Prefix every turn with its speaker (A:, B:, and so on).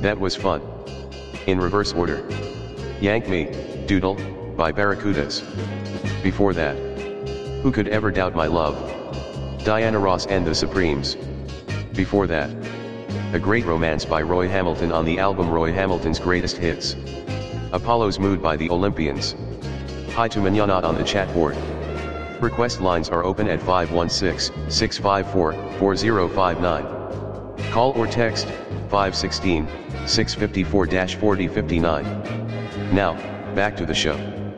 A: That was fun. In reverse order. Yank Me, Doodle, by Barracudas. Before that. Who Could Ever Doubt My Love? Diana Ross and the Supremes. Before that. A Great Romance by Roy Hamilton on the album Roy Hamilton's Greatest Hits. Apollo's Mood by the Olympians. Hi to Manana on the chat board. Request lines are open at 516-654-4059. Call or text 516-654-4059. Now, back to the show.